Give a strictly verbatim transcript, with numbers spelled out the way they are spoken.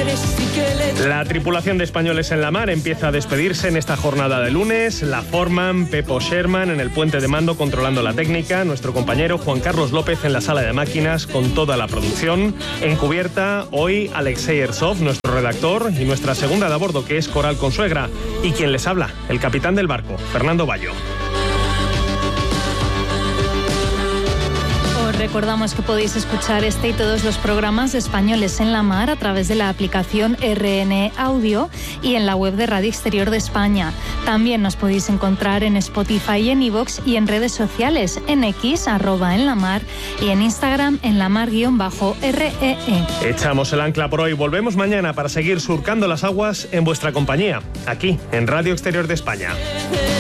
La tripulación de Españoles en la Mar empieza a despedirse en esta jornada de lunes. La forman Pepo Sherman en el puente de mando controlando la técnica, nuestro compañero Juan Carlos López en la sala de máquinas con toda la producción. En cubierta, hoy Alexei Ersov, nuestro redactor, y nuestra segunda de a bordo, que es Coral Consuegra. Y quien les habla, el capitán del barco, Fernando Bayo. Recordamos que podéis escuchar este y todos los programas de Españoles en la Mar a través de la aplicación R N E Audio y en la web de Radio Exterior de España. También nos podéis encontrar en Spotify y en iVoox y en redes sociales, en X, arroba en la mar, y en Instagram, en la mar guión bajo R E E. Echamos el ancla por hoy. Volvemos mañana para seguir surcando las aguas en vuestra compañía, aquí, en Radio Exterior de España.